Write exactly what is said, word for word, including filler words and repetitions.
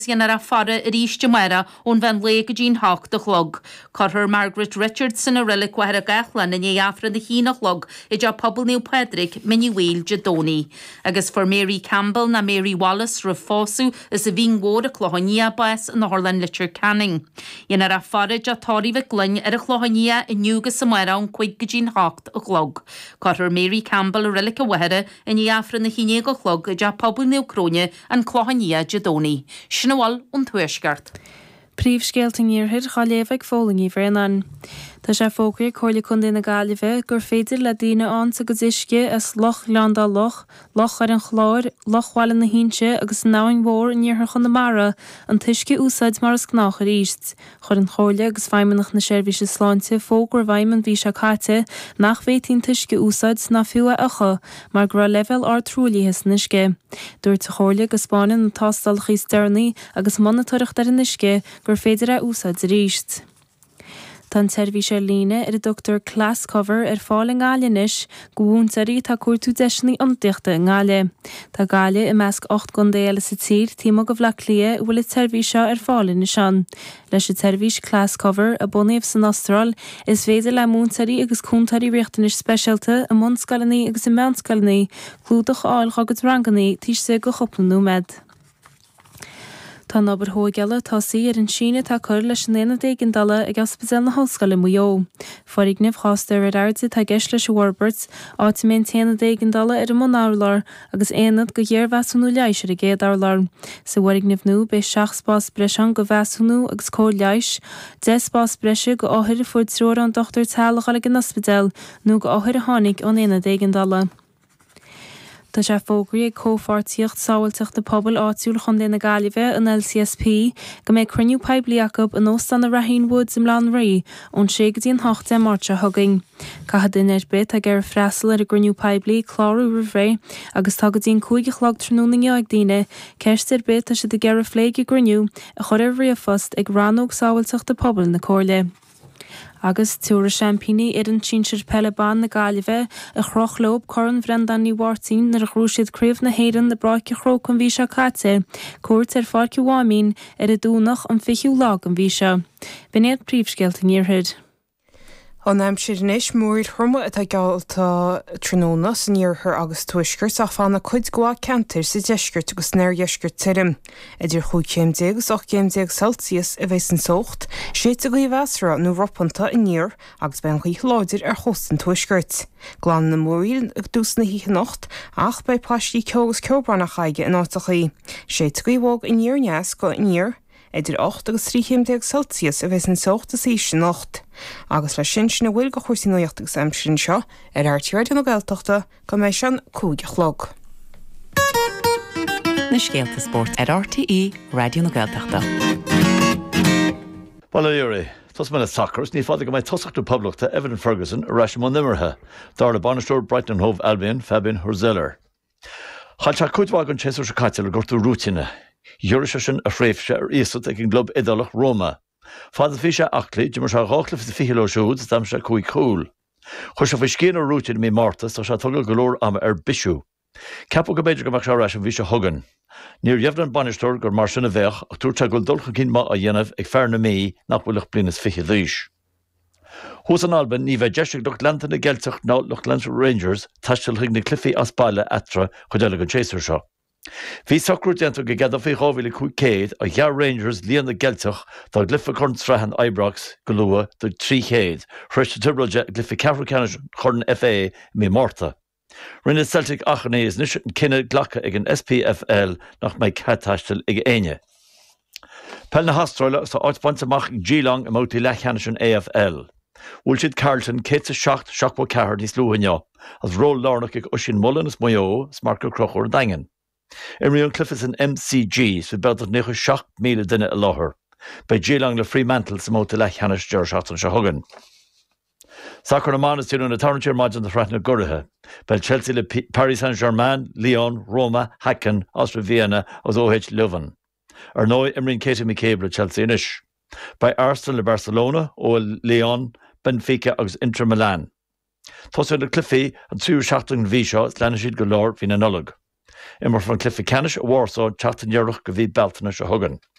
Ynar a fara yr eiste mera o'n fan le go dín hach de chlog. Corher Margaret Richardson a relic wa a gachlan yn ei afra de hyn o chlog i ja pobl New Pedrick mini wheel jadoni. Agus for Mary Campbell na Mary Wallace refosu is a fi'n gwod a clohonia bas yn Horlan Litcher Canning. Ynar a fara ja tori fe glyn ar a clohonia yn Newgas y mera o'n quig go dín hach o chlog. Corher Mary Campbell a relic a wehera yn ei afra na hyn o chlog i ja pobl New Cronia yn clohonia jadoni. Wal und Huesgart. Príomhscéalta níorthaid chaléimhigh fólingaí bhreanan. Tá sé fógraí cóirla chun na Gaillimhe gur féidir le daoine ansa go disce as loch leandá loch, loch ar an chláir, lochháil na hínse agus náin mhór níorthar chun na mara an tuisce úsáid mar as gnách ar íst. Chur an chóirla agus bhaimimeach na seirbhíse sláinte fógur bhaimimean bhí se caite nach bhéitín tuisce úsáid na fiúa acha mar gur level ár trúlaithe na isce. Dúirt a chóirla go Spáineann na tástalchaí stearnaí agus monitúireacht ar an isce gur féidir a úsáid ar íst. Tá seirbhíse líne ar a Doctor Class Cover ar fáil an gáile inis go bhúntarí tá cuairtú deisnaí iontaochta an gáile. Tá gáile i measc ocht gundéala sa tír tímo go bhleac lia bhfuil i seirbhíse ar fáil inis an. Leis a seirbhís Class Cover a bunaíomh san Austráil is féidir le múntarí agus cúntarí riachtanis speisialta a monscalaní agus i meánscalaní clúdach áil chagad ranganí tíiste go choplanú med. Tá nabar hógeala tá sí ar an síne tá chuir leis an éana dégan dala ag ospidéal na hoscail in Muo. Forig nibh chásta ar airde tá geis leis Warburts áit mén téana dégan dala ar an mnáirlar agus éanad go dhéar bheasúnú leis ar a géad árlar. Sa warig nibh nú be seach spás breisian go bheasúnú agus cór leis, de spás breise go áthir a fud tróir an dochtar tealachail an ospidéal nó go áthir a tháinig an éana dégan dala. Tá sé fógraí ag cófartíocht sábhailteach de pobl áitiúil chun na Gaillimhe an L C S P go méid cruniú pebliacob an óstan na Raheen Woods im Lan Rí ón sé go dtíon hocht márte thugaing. Caithfid in ar bit ag ar freastal ar a gruniú pebli chlárú rihré agus tá go dtíon cúige chlog trúnaí ag daine ceist ar bit a si de gar a phléige gruniú a chur ar riamhfost ag ranóg sábhailteach de pobl na cóirle. Agus túra champíní ar an tínsir Pelebán na Gaillimhe a chrochlób choran bhrendan ní Wartín nar a chrúisiad críomh na héireann na bráice chró an bhí se caite, cuairt ar fáice bháimín ar a dúnach an fichiú lag an bhí se. B'inéad príomhscéalta níorthaid. An aimsir inis múir thurma atá gealta tróna san níorthar agus tuisgurt ach fanna chuid gá cantar sa deisgurt agus neir deisgurt tirim. Idir chuig céimdé agus och céimdé Celsius a bheits an socht, séit a go bhheasra nó roppanta in níor agus ben chuí láidir ar chóstan tuisgurt. Glán na múir ag dús na híthe nocht ach bei pastí ceogus ceobranna chaige in átachaí. Séit a go bhóg in níor neas go in níor idir ocht agus trí céimdé Celsius a bheits an socht a síos nocht. Agus le sin sin na bhfuil go chuirsaí nuochtagus am sin seo ar airtíir an Gaeltachta go méid sin cúige chlog. Na scéalta sport ar R T E Radio na Gaeltachta. Well, Uri, tos me na soccer, ní fáidir go méid tosachú poblachta Evan Ferguson a reis mon nimmerthe, dar le Bannister Brighton Hove Albion Fabian Hurzeller. Chail se cuidhá an chéú se caiite le gurtú rútine. Dúris sin a phréimhse ar íosad ag an glob idalach Roma. Fád fi se aclaí de mar se gáchla fi fichiló siúd dam se chuig cool. Chir se bhí céan rútin mé Martas tá se tugad golóir am ar bisú. Ceapú go beidir go meach se reis an bhí se thugan. Níor dheimhn Bannister gur mar sinna bheith ach túirte go dulcha cin má a dhéanamh ag fearna mí nach bhfuilach blinas fiche dhís. Hús an Alban ní bheith deiste do Lanta na Gelteach ná Lochlann Rangers taistil chuig na Cliffy as baile etra chuideala go Chaser seo. Bhí socrú dentu go gada fé hábhíle chuig céad a ghear Rangers líon na Gelteach tá glyfa chun strahan Ibrox go lua do trí chéad, chreiste tibreide glyfa ceafracána chun F A mé Mórta. Rinne Celtic achanné is nuis an cinenne ghlacha ag an S P F L nach méid catáistil ag aine. Pel na hastráile sa áit baint amach ag Geelong a mótaí lechanais an A F L. Bhfuil siad Carlton cé a seacht seachbó cehar níos luúhaineo, as ról lárnach ag usin mullen is Mayo smarca crochúir daingen. Imrion Clifford an M C G so belt of nechu seach míle duine a láthair, bei Geelong le Fremantle sa móta lechanais deir seachtain se thugan. Sacr na mánas tíú na tarnatíir maid an na fratna gurithe, bei Chelsea le Paris Saint-Germain, Lyon, Roma, Hacken, Austria Vienna agus O H Leuven. Ar nói imrion Katie McCabe le Chelsea inis. Bei Arsenal le Barcelona, ó Lyon, Benfica agus Inter Milan. Tosú le Cliffy an túr seachtain bhí seo is lena siad go leir hí na nullag. Immer fan Cliffe Canis a Warsaw teachtainhearach go bhí beltainna se thugan.